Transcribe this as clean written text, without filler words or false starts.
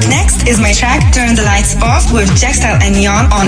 Next is my track Turn the Lights Off with Jackstyle and Neon on